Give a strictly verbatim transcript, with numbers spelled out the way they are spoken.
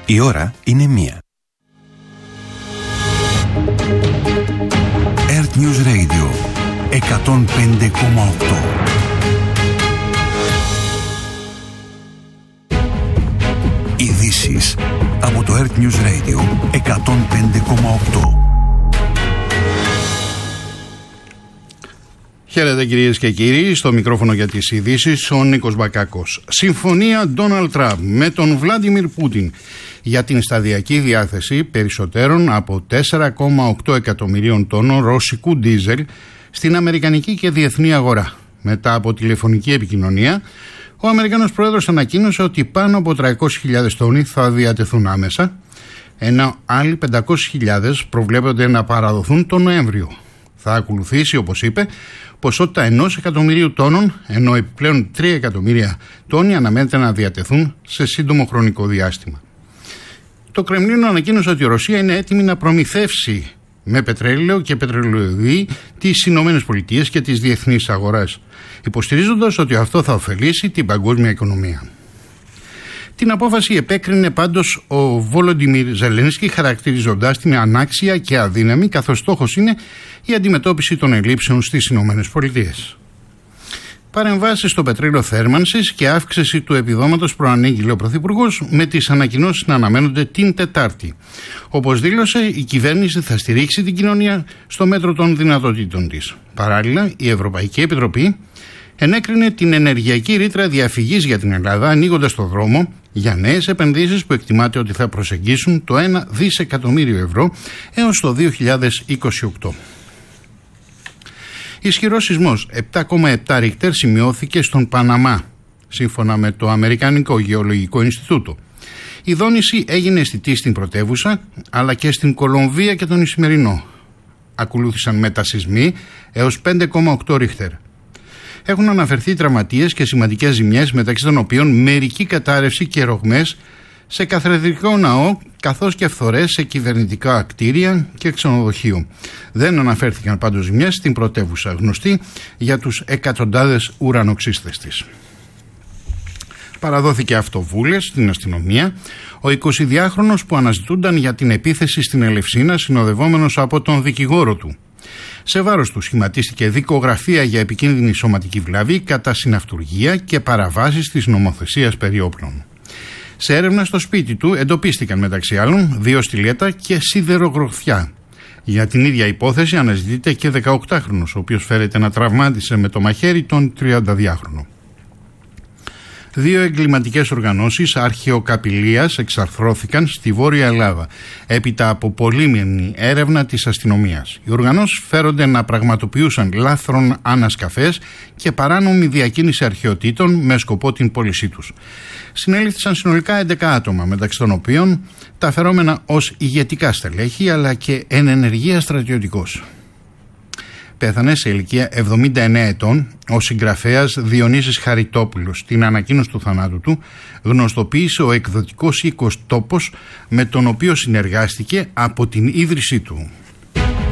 Η ώρα είναι μία. Earth News Radio εκατόν πέντε κόμμα οκτώ. Ειδήσεις από το Earth News Radio εκατόν πέντε κόμμα οκτώ. Χαίρετε κυρίες και κύριοι, στο μικρόφωνο για τις ειδήσεις ο Νίκος Μπακάκος. Συμφωνία Ντόναλντ Τραμπ με τον Βλάντιμιρ Πούτιν για την σταδιακή διάθεση περισσότερων από τέσσερα κόμμα οκτώ εκατομμυρίων τόνων ρωσικού ντίζελ στην αμερικανική και διεθνή αγορά. Μετά από τηλεφωνική επικοινωνία, ο Αμερικανός Πρόεδρος ανακοίνωσε ότι πάνω από τριακόσιες χιλιάδες τόνοι θα διατεθούν άμεσα, ενώ άλλοι πεντακόσιες χιλιάδες προβλέπονται να παραδοθούν τον Νοέμβριο. Θα ακολουθήσει, όπως είπε, ποσότητα ενός εκατομμυρίου τόνων, ενώ επιπλέον τρία εκατομμύρια τόνοι αναμένεται να διατεθούν σε σύντομο χρονικό διάστημα. Το Κρεμλίνο ανακοίνωσε ότι η Ρωσία είναι έτοιμη να προμηθεύσει με πετρέλαιο και πετρελαιοειδή τις Ηνωμένες Πολιτείες και τις διεθνείς αγορές, υποστηρίζοντας ότι αυτό θα ωφελήσει την παγκόσμια οικονομία. Την απόφαση επέκρινε πάντως ο Βολοντιμίρ Ζελένσκι, χαρακτηρίζοντάς την ανάξια και αδύναμη, καθώς στόχος είναι η αντιμετώπιση των ελλείψεων στις Ηνωμένες Πολιτείες. Παρεμβάσεις στο πετρέλαιο θέρμανσης και αύξηση του επιδόματος προανήγγειλε ο Πρωθυπουργός, με τις ανακοινώσεις να αναμένονται την Τετάρτη. Όπως δήλωσε, η κυβέρνηση θα στηρίξει την κοινωνία στο μέτρο των δυνατοτήτων της. Παράλληλα, η Ευρωπαϊκή Επιτροπή ενέκρινε την ενεργειακή ρήτρα διαφυγής για την Ελλάδα, ανοίγοντας το δρόμο για νέες επενδύσεις που εκτιμάται ότι θα προσεγγίσουν το ένα δισεκατομμύριο ευρώ έως το δύο χιλιάδες είκοσι οκτώ. Ισχυρός σεισμός επτά κόμμα επτά Ρίχτερ σημειώθηκε στον Παναμά, σύμφωνα με το Αμερικανικό Γεωλογικό Ινστιτούτο. Η δόνηση έγινε αισθητή στην πρωτεύουσα, αλλά και στην Κολομβία και τον Ισημερινό. Ακολούθησαν μετασεισμοί έως πέντε κόμμα οκτώ Ρίχτερ. Έχουν αναφερθεί τραυματίες και σημαντικές ζημιές, μεταξύ των οποίων μερική κατάρρευση και ρογμές σε καθεδρικό ναό, καθώς και φθορές σε κυβερνητικά κτίρια και ξενοδοχείο. Δεν αναφέρθηκαν πάντως ζημιές στην πρωτεύουσα, γνωστή για τους εκατοντάδες ουρανοξύστες της. Παραδόθηκε αυτοβούλες στην αστυνομία ο εικοσιδυάχρονος που αναζητούνταν για την επίθεση στην Ελευσίνα, συνοδευόμενος από τον δικηγόρο του. Σε βάρος του σχηματίστηκε δικογραφία για επικίνδυνη σωματική βλάβη κατά συναυτουργία και παραβάσεις της νομοθεσίας περί όπλων. Σε έρευνα στο σπίτι του εντοπίστηκαν μεταξύ άλλων δύο στιλέτα και σιδερογροθιά. Για την ίδια υπόθεση αναζητείται και δεκαοκτάχρονος, ο οποίος φέρεται να τραυμάτισε με το μαχαίρι τον τριανταδυάχρονο. Δύο εγκληματικές οργανώσεις αρχαιοκαπηλείας εξαρθρώθηκαν στη Βόρεια Ελλάδα, έπειτα από πολύμηνη έρευνα της αστυνομίας. Οι οργανώσεις φέρονται να πραγματοποιούσαν λάθρον ανασκαφές και παράνομη διακίνηση αρχαιοτήτων με σκοπό την πώλησή τους. Συνελήφθησαν συνολικά έντεκα άτομα, μεταξύ των οποίων τα φερόμενα ως ηγετικά στελέχη, αλλά και εν ενεργεία στρατιωτικός. Πέθανε σε ηλικία εβδομήντα εννέα ετών ο συγγραφέας Διονύσης Χαριτόπουλος. Την ανακοίνωση του θανάτου του γνωστοποίησε ο εκδοτικός οίκος Τόπος, με τον οποίο συνεργάστηκε από την ίδρυσή του.